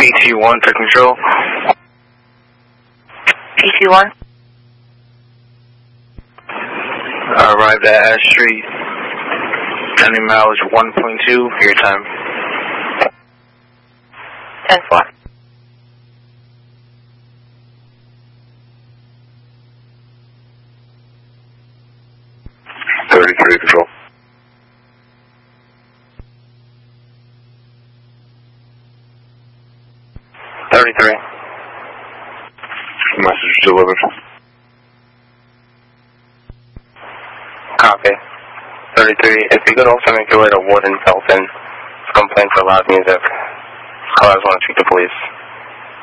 PT1 for control. PT1. Arrived at Ash Street. Counting mileage 1.2. Your time. 10-4. Control. 33. Message delivered. Copy. 33. If you could also make your way to Wood and Felton, complain for loud music. Callers want to speak to police.